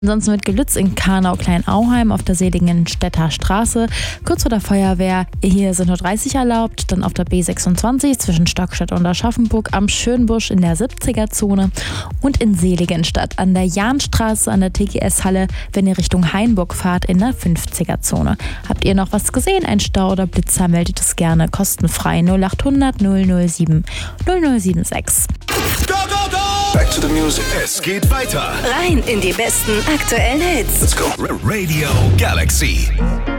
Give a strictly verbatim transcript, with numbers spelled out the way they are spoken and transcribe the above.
Ansonsten mit Gelütz in Karnau-Kleinauheim auf der Seligenstädter Straße, kurz vor der Feuerwehr. Hier sind nur dreißig erlaubt. Dann auf der B sechsundzwanzig zwischen Stockstadt und Aschaffenburg am Schönbusch in der siebziger-Zone und in Seligenstadt an der Jahnstraße an der T G S-Halle, wenn ihr Richtung Hainburg fahrt, in der fünfziger-Zone. Habt ihr noch was gesehen? Ein Stau oder Blitzer, meldet es gerne kostenfrei null achthundert null null sieben null null sieben sechs. Go, go, go! Back to the music. Es geht weiter. Rein in die besten aktuellen Hits. Let's go. Radio Galaxy.